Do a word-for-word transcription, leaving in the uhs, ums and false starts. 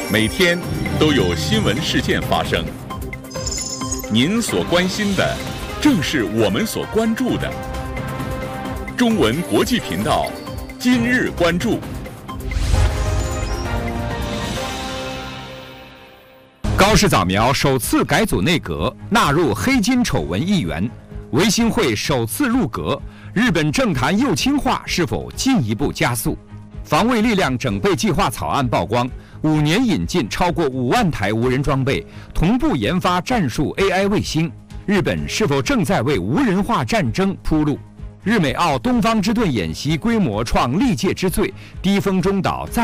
每天都有新闻事件发生。您所关心的，正是我们所关注的。中文国际频道，今日关注。 高市早苗首次改组内阁，纳入黑金丑闻议员。维新会首次入阁，日本政坛右倾化是否进一步加速？防卫力量整备计划草案曝光，五年引进超过五万台无人装备，同步研发战术 A I 卫星。日本是否正在为无人化战争铺路？日美澳东方之盾演习规模创历届之最，低风中岛再